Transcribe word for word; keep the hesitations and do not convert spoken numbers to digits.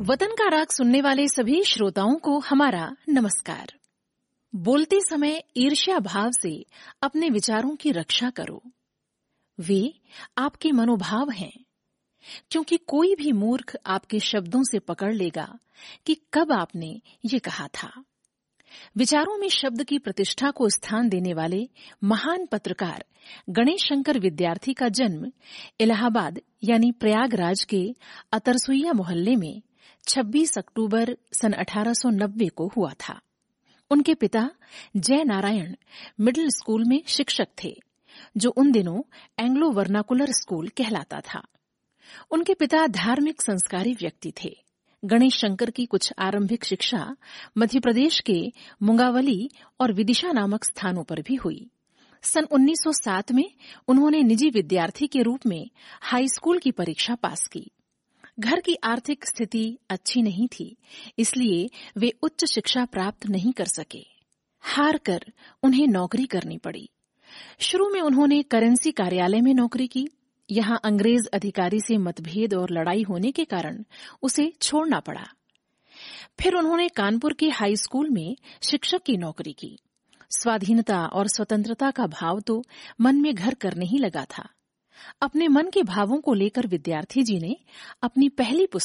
वतन का राग सुनने वाले सभी श्रोताओं को हमारा नमस्कार। बोलते समय ईर्ष्या भाव से अपने विचारों की रक्षा करो। वे आपके मनोभाव हैं, क्योंकि कोई भी मूर्ख आपके शब्दों से पकड़ लेगा कि कब आपने ये कहा था। विचारों में शब्द की प्रतिष्ठा को स्थान देने वाले महान पत्रकार गणेश शंकर विद्यार्थी का जन्म इलाहाबाद यानी प्रयागराज के अतरसुइया मोहल्ले में छब्बीस अक्टूबर सन अठारह सौ नब्बे को हुआ था। उनके पिता जय नारायण मिडिल स्कूल में शिक्षक थे, जो उन दिनों एंग्लो वर्नाकुलर स्कूल कहलाता था। उनके पिता धार्मिक संस्कारी व्यक्ति थे। गणेश शंकर की कुछ आरंभिक शिक्षा मध्य प्रदेश के मुंगावली और विदिशा नामक स्थानों पर भी हुई। सन उन्नीस सौ सात में उन्होंने निजी विद्यार्थी के रूप में हाई स्कूल की परीक्षा पास की। घर की आर्थिक स्थिति अच्छी नहीं थी, इसलिए वे उच्च शिक्षा प्राप्त नहीं कर सके। हार कर उन्हें नौकरी करनी पड़ी। शुरू में उन्होंने करेंसी कार्यालय में नौकरी की। यहाँ अंग्रेज अधिकारी से मतभेद और लड़ाई होने के कारण उसे छोड़ना पड़ा। फिर उन्होंने कानपुर के हाई स्कूल में शिक्षक की नौकरी की। स्वाधीनता और स्वतंत्रता का भाव तो मन में घर करने ही लगा था। अपने मन के भावों को लेकर विद्यार्थी जी ने अपनी पहली पुस्तक